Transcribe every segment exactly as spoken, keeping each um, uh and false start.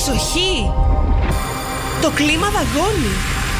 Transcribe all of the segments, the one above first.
Προσοχή! Το κλίμα δαγκώνει.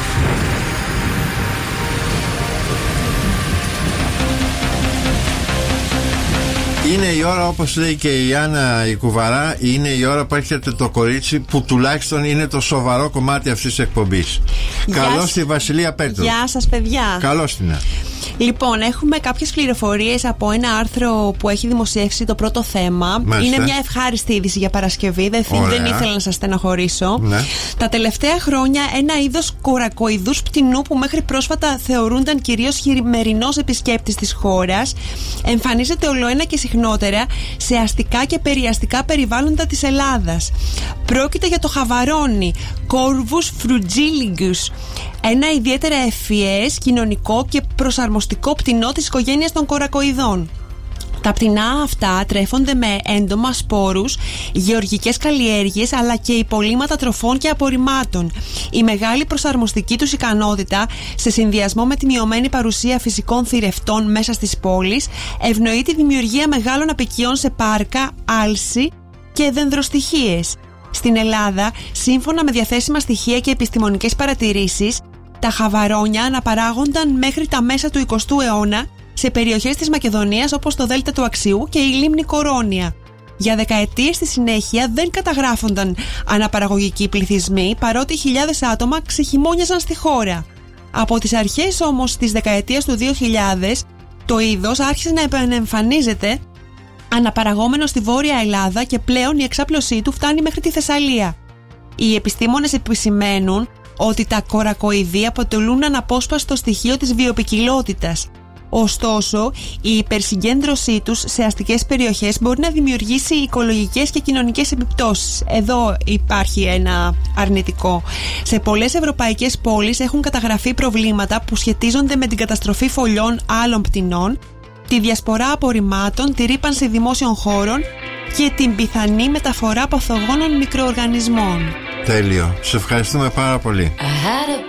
Είναι η ώρα, όπως λέει και η Άννα η Κουβαρά, είναι η ώρα που έρχεται το κορίτσι που τουλάχιστον είναι το σοβαρό κομμάτι αυτής της εκπομπής. Καλώς τη Βασιλεία Πέτρου. Γεια σας παιδιά. Καλώς την. Λοιπόν, έχουμε κάποιες πληροφορίες από ένα άρθρο που έχει δημοσιεύσει το πρώτο θέμα. Μάλιστα. Είναι μια ευχάριστη είδηση για Παρασκευή. Δεν, δεν ήθελα να σας στεναχωρήσω. Ναι. Τα τελευταία χρόνια, ένα είδος κορακοειδούς πτηνού που μέχρι πρόσφατα θεωρούνταν κυρίως χειμερινός επισκέπτης της χώρας, εμφανίζεται ολοένα και συχνότερα σε αστικά και περιαστικά περιβάλλοντα της Ελλάδας. Πρόκειται για το χαβαρόνι, Corvus frugiligus, ένα ιδιαίτερα ευφυές, κοινωνικό και προσαρμοστικό πτηνό της οικογένειας των κορακοειδών. Τα πτηνά αυτά τρέφονται με έντομα, σπόρους, γεωργικές καλλιέργειες αλλά και υπολείμματα τροφών και απορριμμάτων. Η μεγάλη προσαρμοστική τους ικανότητα, σε συνδυασμό με τη μειωμένη παρουσία φυσικών θηρευτών μέσα στις πόλεις, ευνοεί τη δημιουργία μεγάλων αποικιών σε πάρκα, άλση και δενδροστοιχίες. Στην Ελλάδα, σύμφωνα με διαθέσιμα στοιχεία και επιστημονικές παρατηρήσεις, τα χαβαρόνια αναπαράγονταν μέχρι τα μέσα του εικοστού αιώνα σε περιοχές της Μακεδονίας όπως το Δέλτα του Αξιού και η λίμνη Κορώνια. Για δεκαετίες στη συνέχεια δεν καταγράφονταν αναπαραγωγικοί πληθυσμοί, παρότι χιλιάδες άτομα ξεχειμώνιαζαν στη χώρα. Από τις αρχές όμως της δεκαετίας του δύο χιλιάδες, το είδος άρχισε να επανεμφανίζεται αναπαραγόμενο στη Βόρεια Ελλάδα και πλέον η εξάπλωσή του φτάνει μέχρι τη Θεσσαλία. Οι επιστήμονες επισημαίνουν ότι τα κορακοειδή αποτελούν αναπόσπαστο στοιχείο της βιοποικιλότητας. Ωστόσο, η υπερσυγκέντρωσή τους σε αστικές περιοχές μπορεί να δημιουργήσει οικολογικές και κοινωνικές επιπτώσεις. Εδώ υπάρχει ένα αρνητικό. Σε πολλές ευρωπαϊκές πόλεις έχουν καταγραφεί προβλήματα που σχετίζονται με την καταστροφή φωλιών άλλων πτηνών, τη διασπορά απορριμμάτων, τη ρύπανση δημόσιων χώρων και την πιθανή μεταφορά παθογόνων μικροοργανισμών. Τέλειο. Σε ευχαριστούμε πάρα πολύ.